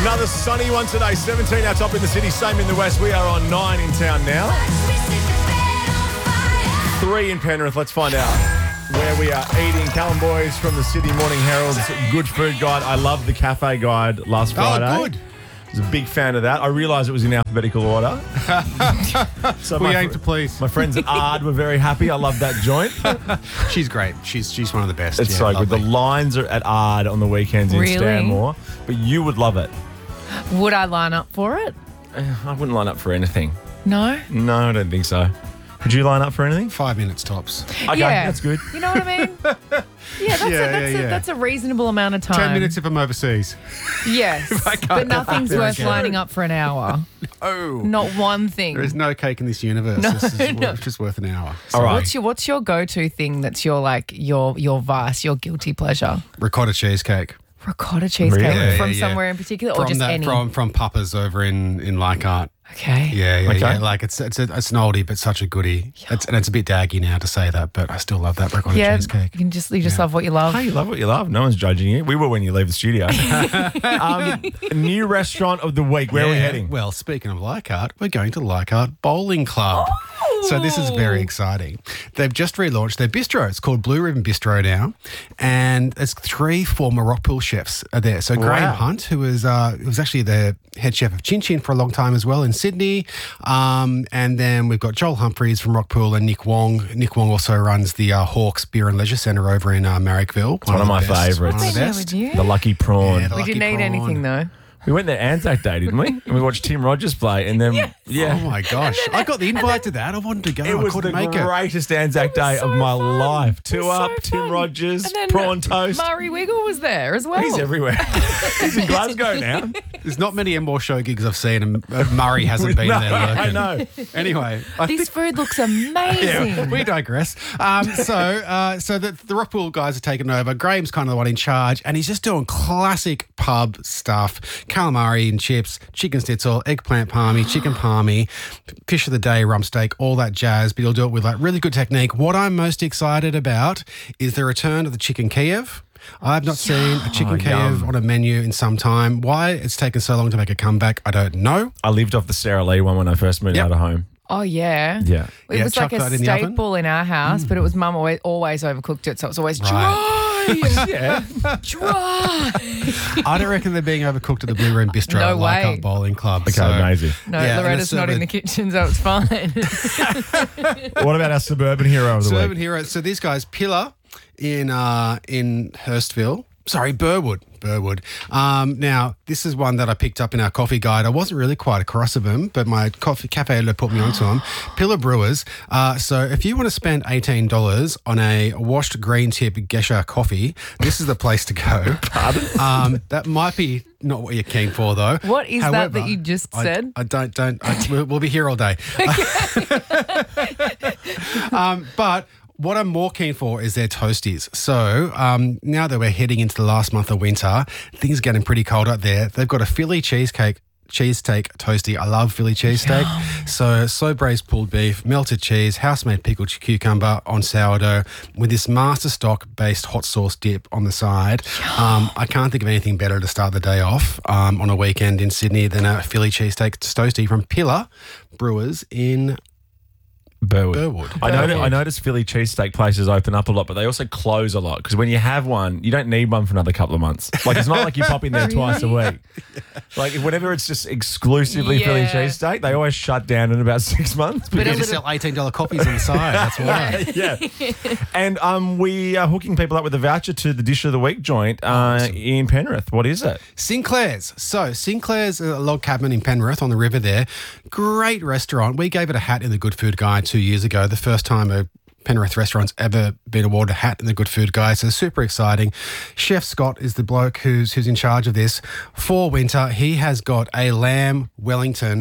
Another sunny one today. 17 our top in the city, same in the west. We are on 9 in town now. 3 in Penrith. Let's find out where we are eating. Callum Boys from the Sydney Morning Herald's Good Food Guide. I loved the cafe guide last Friday. Oh, good. I was a big fan of that. I realised it was in alphabetical order. So We aim to please. My friends at Ard were very happy. I love that joint. She's great. She's one of the best. It's so good. The lines are at Ard on the weekends in Really? Stanmore. But you would love it. Would I line up for it? I wouldn't line up for anything. No. No, I don't think so. Would you line up for anything? 5 minutes tops. Okay, Yeah. that's good. You know what I mean? Yeah, that's a reasonable amount of time. 10 minutes if I'm overseas. Yes, but nothing's there worth again. lining up for an hour. Oh. Not one thing. There is no cake in this universe. This is just worth an hour. All right. What's your go-to thing that's your vice, your guilty pleasure? Ricotta cheesecake. Ricotta cheesecake Really? from Yeah. somewhere in particular, or From just any? From Papa's over in Leichhardt. Okay. Yeah. Okay. Like it's an oldie, but such a goodie. It's a bit daggy now to say that, but I still love that ricotta Yeah, cheesecake. you just love what you love. Hey, you love what you love. No one's judging you. We will when you leave the studio. New restaurant of the week. Where are we heading? Well, speaking of Leichhardt, we're going to Leichhardt Bowling Club. So this is very exciting. They've just relaunched their bistro. It's called Blue Ribbon Bistro now, and there's 3 former Rockpool chefs are there. So Graham Hunt, who was actually the head chef of Chin Chin for a long time as well in Sydney, and then we've got Joel Humphreys from Rockpool and Nick Wong. Nick Wong also runs the Hawks Beer and Leisure Centre over in Marrickville. One of my favourites. One of the There best. with you. The Lucky Prawn. Yeah, the We Lucky didn't eat Prawn. anything though. We went there Anzac Day, didn't we? And we watched Tim Rogers play. And then, Oh my gosh! I got the invite to that. I wanted to go. it I was the couldn't make it. greatest Anzac Day so of my fun. life. It 2 was up, so Tim fun. Rogers, And then prawn toast. Murray Wiggle was there as well. He's everywhere. He's in Glasgow now. There's not many Embor show gigs I've seen, and Murray hasn't been No, there. I lurking. know. Anyway, I This food looks amazing. Yeah, we digress. So the Rockpool guys are taking over. Graham's kind of the one in charge, and he's just doing classic pub stuff: calamari and chips, chicken schnitzel, eggplant palmy, chicken palmy, fish of the day, rump steak, all that jazz. But he'll do it with like really good technique. What I'm most excited about is the return of the chicken Kiev. I've not seen a chicken Kiev yum. on a menu in some time. Why it's taken so long to make a comeback, I don't know. I lived off the Sarah Lee one when I first moved Yep. out of home. Oh yeah. Yeah. It Yeah, was like chuck a that in the oven. staple in our house, but it was Mum always overcooked it, so it was always dry, Yeah. dry. I don't reckon they're being overcooked at the Blue Room Bistro No at Leichhardt way. Bowling Club. Okay, amazing. No, Yeah, and Loretta's it's not in the kitchen, so it's fine. What about our suburban hero of the Suburban week? hero. So these guys, Pillar in Hurstville. Sorry, Burwood. Now, this is one that I picked up in our coffee guide. I wasn't really quite across of them, but my cafe editor put me onto them. Pillar Brewers. So if you want to spend $18 on a washed green tip Gesha coffee, this is the place to go. Pardon? That might be not what you're keen for, though. What is that However, you just I- said? I don't. We'll be here all day. But what I'm more keen for is their toasties. So now that we're heading into the last month of winter, things are getting pretty cold out there. They've got a Philly cheesesteak toasty. I love Philly cheesesteak. So slow braised pulled beef, melted cheese, house-made pickled cucumber on sourdough with this master stock based hot sauce dip on the side. I can't think of anything better to start the day off on a weekend in Sydney than a Philly cheesesteak toasty from Pillar Brewers in Burwood. I noticed Philly cheesesteak places open up a lot, but they also close a lot because when you have one, you don't need one for another couple of months. Like it's not like you pop in there twice a week. Like whenever it's just exclusively Philly Yeah. cheesesteak, they always shut down in about 6 months. But You a just little- sell $18 coffees on the side. That's why. yeah. And we are hooking people up with a voucher to the Dish of the Week joint in Penrith. What is it? Sinclair's. So Sinclair's a log cabin in Penrith on the river there. Great restaurant. We gave it a hat in the Good Food Guide 2 years ago, the first time a Penrith restaurant's ever been awarded a hat in the Good Food Guide. So super exciting. Chef Scott is the bloke who's in charge of this. For winter, he has got a lamb Wellington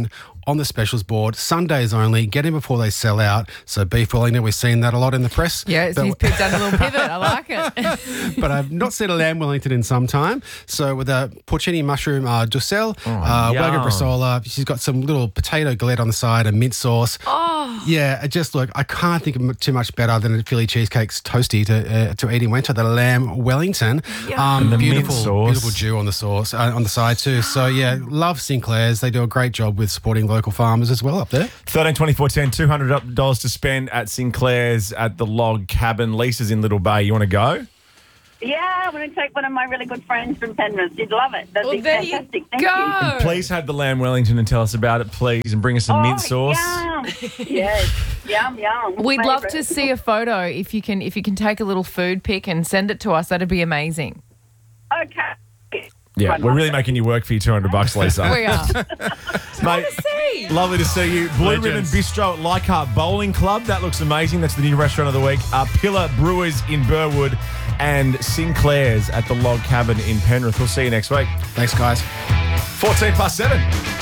on the specials board. Sundays only. Get in before they sell out. So beef Wellington, we've seen that a lot in the press. Yeah, But- he's done a little pivot. I like it. but I've not seen a lamb Wellington in some time. So with a porcini mushroom dussel, yum. Wagyu bresaola, she's got some little potato galette on the side, a mint sauce. Oh, Yeah, it just look, I can't think of too much better than a Philly cheesecake's toasty to eat in winter. The lamb Wellington, And the mint sauce. beautiful dew on the sauce on the side too. So yeah, love Sinclair's. They do a great job with supporting local farmers as well up there. 13, 24, 10, $200 to spend at Sinclair's at the Log Cabin. Lisa's in Little Bay. You want to go? Yeah, I'm going to take one of my really good friends from Penrith. You'd love it. That'd well, be there fantastic. you Thank go. Please have the lamb Wellington and tell us about it, please, and bring us some you. mint sauce. Yum. Yes, yum, yum. We'd love to Favourite. see a photo if you can take a little food pic and send it to us. That'd be amazing. Okay. Yeah, we're really making you work for your $200, Lisa. We are. Mate, See. lovely to see you. Blue Ribbon Legends. Bistro at Leichhardt Bowling Club. That looks amazing. That's the new restaurant of the week. Pillar Brewers in Burwood and Sinclair's at the Log Cabin in Penrith. We'll see you next week. Thanks, guys. 14 past 7.